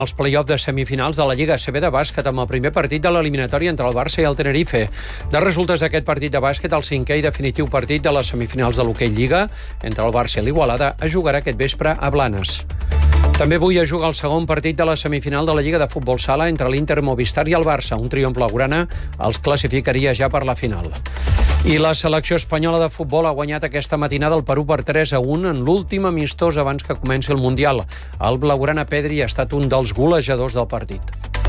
Els play-off de semifinals de la Lliga ACB de bàsquet amb el primer partit de l'eliminatòria entre el Barça i el Tenerife. De resultes d'aquest partit de bàsquet, el cinquè i definitiu partit de les semifinals de l'Hoquei Lliga entre el Barça i l'Igualada es jugarà aquest vespre a Blanes. També avui es juga el segon partit de la semifinal de la Lliga de Futbol Sala entre l'Inter, Movistar i el Barça. Un triomf blaugrana els classificaria ja per la final. I la selecció espanyola de futbol ha guanyat aquesta matinada el Perú per 3-1 en l'últim amistós abans que comenci el Mundial. El blaugrana Pedri ha estat un dels golejadors del partit.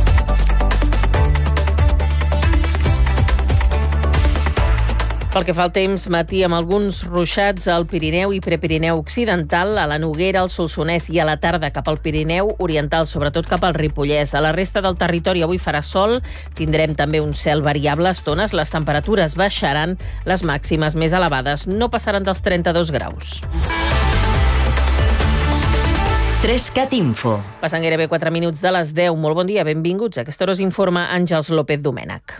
Pel que fa al temps, matí amb alguns ruixats al Pirineu i Prepirineu occidental, a la Noguera, al Solsonès i a la tarda cap al Pirineu oriental, sobretot cap al Ripollès. A la resta del territori avui farà sol, tindrem també un cel variable a estones, les temperatures baixaran, les màximes més elevades no passaran dels 32 graus. 3CAT Info. Passen gairebé 4 minuts de les 10. Molt bon dia, benvinguts. A aquesta hora us informa Àngels López Domènech.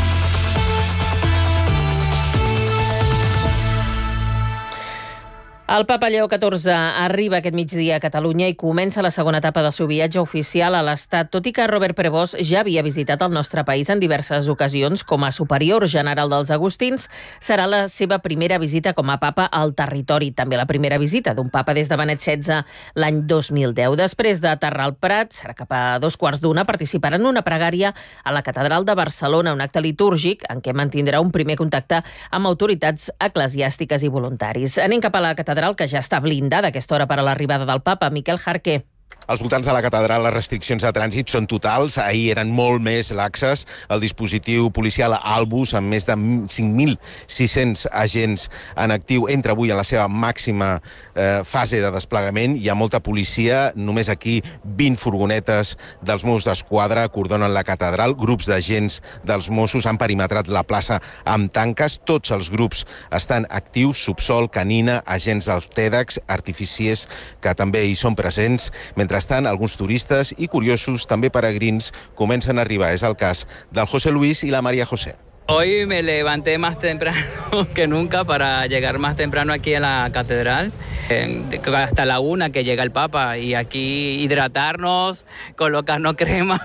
El papa Lleó XIV arriba aquest migdia a Catalunya i comença la segona etapa del seu viatge oficial a l'Estat, tot i que Robert Prevost ja havia visitat el nostre país en diverses ocasions com a superior general dels agustins. Serà la seva primera visita com a papa al territori, també la primera visita d'un papa des de Benet XVI l'any 2010. Després d'aterrar al Prat, serà cap a 2:15, participarà en una pregària a la Catedral de Barcelona, un acte litúrgic en què mantindrà un primer contacte amb autoritats eclesiàstiques i voluntaris. Anem cap a la catedral, que ja està blindada a aquesta hora per a l'arribada del papa. Miquel Jarqué. Als voltants de la catedral les restriccions de trànsit són totals. Ahir eren molt més laxes. El dispositiu policial Albus, amb més de 5.600 agents en actiu, entra avui a la seva màxima fase de desplegament. Hi ha molta policia. Només aquí 20 furgonetes dels Mossos d'Esquadra acordonen la catedral. Grups d'agents dels Mossos han perimetrat la plaça amb tanques. Tots els grups estan actius. Subsol, canina, agents del TEDx, artificiers que també hi són presents. Mentrestant, alguns turistes i curiosos, també peregrins, comencen a arribar. És el cas del José Luis i la María José. Hoy me levanté más temprano que nunca para llegar más temprano aquí a la catedral, hasta la 1 que llega el Papa, y aquí hidratarnos, colocarnos crema,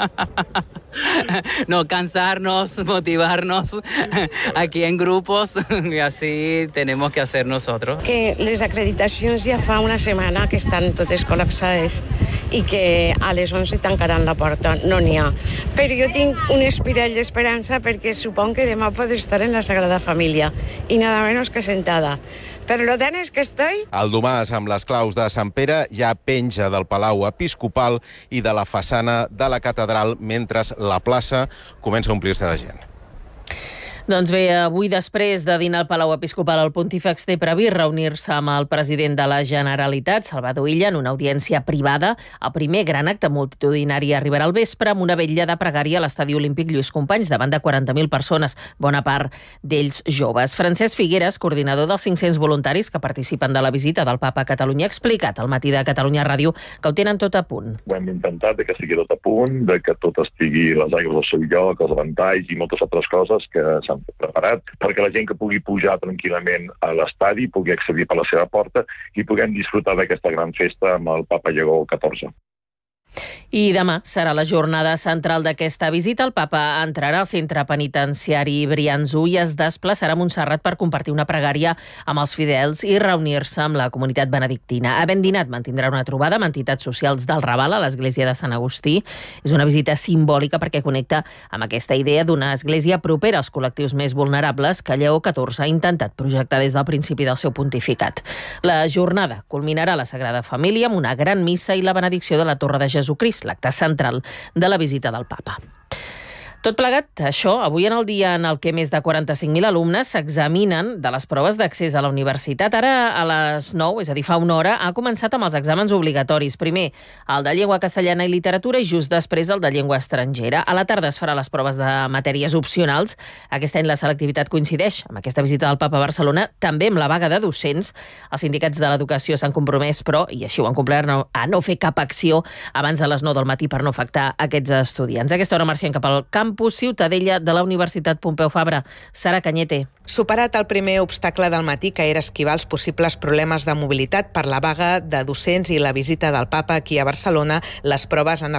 no cansarnos, motivarnos aquí en grupos, y así tenemos que hacer nosotros. Que les acreditacions ja fa una setmana que estan totes col·lapsades i que a les 11 tancaran la porta, no n'hi ha. Però jo tinc un espirall d'esperança perquè supongo que demà podré estar en la Sagrada Família i nada menos que sentada. Però lo tant és que estoy... El domàs amb les claus de Sant Pere ja penja del Palau Episcopal i de la façana de la catedral, mentre la plaça comença a omplir-se de gent. Doncs bé, avui després de dinar al Palau Episcopal, el pontífex té previst reunir-se amb el president de la Generalitat, Salvador Illa, en una audiència privada. El primer gran acte multitudinari arribarà al vespre amb una vetllada pregària a l'Estadi Olímpic Lluís Companys, davant de 40.000 persones, bona part d'ells joves. Francesc Figueres, coordinador dels 500 voluntaris que participen de la visita del Papa a Catalunya, ha explicat al matí de Catalunya Ràdio que ho tenen tot a punt. Ho hem intentat que sigui tot a punt, que tot estigui les aigües al seu lloc, els ventalls i moltes altres coses que s'han preparat perquè la gent que pugui pujar tranquil·lament a l'estadi pugui accedir per la seva porta i puguem disfrutar d'aquesta gran festa amb el Papa Lleó XIV. I demà serà la jornada central d'aquesta visita. El papa entrarà al centre penitenciari Briançó i es desplaçarà a Montserrat per compartir una pregària amb els fidels i reunir-se amb la comunitat benedictina. Havent dinat, mantindrà una trobada amb entitats socials del Raval a l'església de Sant Agustí. És una visita simbòlica perquè connecta amb aquesta idea d'una església propera als col·lectius més vulnerables que Lleó XIV ha intentat projectar des del principi del seu pontificat. La jornada culminarà a la Sagrada Família amb una gran missa i la benedicció de la Torre de Jesucrist, l'acte central de la visita del Papa. Tot plegat, això, avui en el dia en el que més de 45.000 alumnes s'examinen de les proves d'accés a la universitat. Ara, a les 9, és a dir, fa una hora, ha començat amb els exàmens obligatoris. Primer, el de llengua castellana i literatura i just després el de llengua estrangera. A la tarda es farà les proves de matèries opcionals. Aquest any la selectivitat coincideix amb aquesta visita del Papa a Barcelona, també amb la vaga de docents. Els sindicats de l'educació s'han compromès, però, i així ho han complert, a no fer cap acció abans de les 9 del matí per no afectar aquests estudiants. A aquesta hora marxem cap al camp Campus Ciutadella de la Universitat Pompeu Fabra. Sara Cañete. Superat el primer obstacle del matí, que era esquivar els possibles problemes de mobilitat per la vaga de docents i la visita del papa aquí a Barcelona, les proves han